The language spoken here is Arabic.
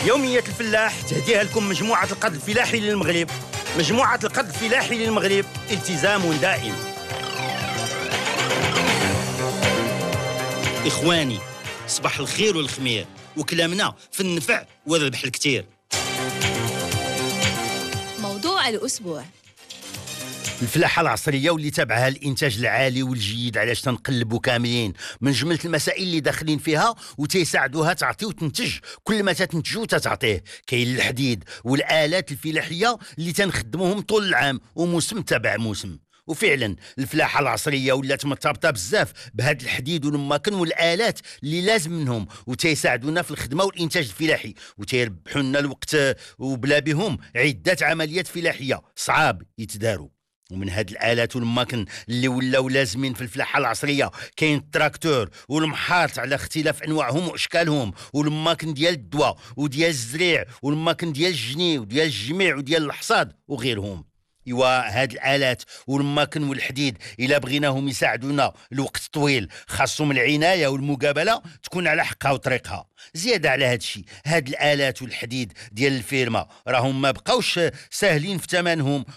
يومية الفلاح تهديها لكم مجموعة القد الفلاحي للمغرب. مجموعة القد الفلاحي للمغرب، التزام دائم. إخواني، صباح الخير والخمير، وكلامنا في النفع والربح الكتير. موضوع الأسبوع: الفلاحة العصرية واللي تابعها الإنتاج العالي والجيد. علاش تنقلبوا كاملين من جملة المسائل اللي داخلين فيها وتيساعدوها تعطي وتنتج. كل ما تنتجو تتعطيه. كاين الحديد والآلات الفلاحية اللي تنخدموهم طول العام وموسم تبع موسم. وفعلا الفلاحة العصرية ولات مرتبطة بزاف بهاد الحديد والماكن والآلات اللي لازم منهم وتيساعدونا في الخدمة والإنتاج الفلاحي وتيربحوا لنا الوقت. وبلا بهم عدة عمليات فلاحية صعاب يتداروا. ومن هاد الآلات والماكن اللي ولاو لازمين في الفلاحة العصرية كاين التراكتور والمحاط على اختلاف أنواعهم وأشكالهم، والماكن ديال الدواء وديال الزريع والماكن ديال الجني وديال الجميع وديال الحصاد وغيرهم. ايوا هاد الالات والماكن والحديد الا بغيناهم يساعدونا لوقت طويل خاصهم العنايه والمقابله تكون على حقها وطريقها. زياده على هاد الشيء، هاد الالات والحديد ديال الفيرما راهم ما بقاوش ساهلين في ثمنهم